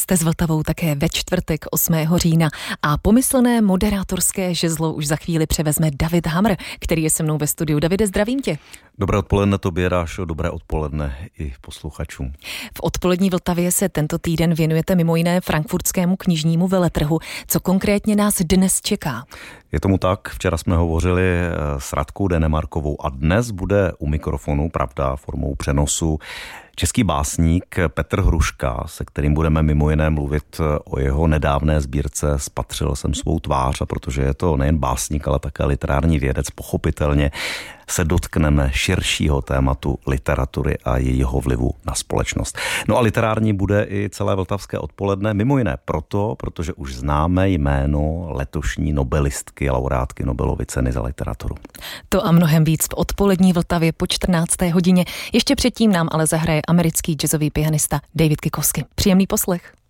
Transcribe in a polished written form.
Jste s Vltavou také ve čtvrtek 8. října a pomyslné moderátorské žezlo už za chvíli převezme David Hamr, který je se mnou ve studiu. Davide, zdravím tě. Dobré odpoledne tobě, Rášo, dobré odpoledne i posluchačům. V odpolední Vltavě se tento týden věnujete mimo jiné frankfurtskému knižnímu veletrhu. Co konkrétně nás dnes čeká? Je tomu tak, včera jsme hovořili s Radkou Denemarkovou a dnes bude u mikrofonu, pravda, formou přenosu, český básník Petr Hruška, se kterým budeme mimo jiné mluvit o jeho nedávné sbírce Spatřil jsem svou tvář, a protože je to nejen básník, ale také literární vědec, pochopitelně se dotkneme širšího tématu literatury a jejího vlivu na společnost. No a literární bude i celé vltavské odpoledne, mimo jiné protože už známe jméno letošní nobelistky, laureátky Nobelovy ceny za literaturu. To a mnohem víc v odpolední Vltavě po 14. hodině. Ještě předtím nám ale zahraje americký jazzový pianista David Kikowski. Příjemný poslech.